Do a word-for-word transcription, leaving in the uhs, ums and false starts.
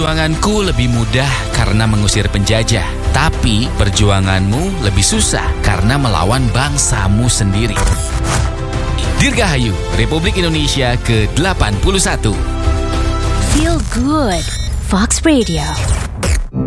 Perjuanganku lebih mudah karena mengusir penjajah, tapi perjuanganmu lebih susah karena melawan bangsamu sendiri. Dirgahayu, Republik Indonesia ke delapan puluh satu. Feel good. Fox Radio.